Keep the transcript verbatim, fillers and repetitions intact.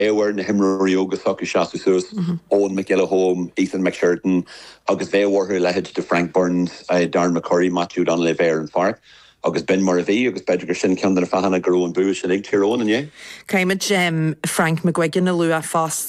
éhar na himraí agus socha seaú suas, Owen McGillahome, Ethan McSherton, agus bhéhhartha lehead de Frank Burns, uh, Darren McCurry, Matthew Donnelly, Fair and Fark. agus Ben Murphy, agus beidir gur sin ceann na fahanana grú an búis sin ag tíróin, é? Caiimid um, Frank McGuigan na lua fast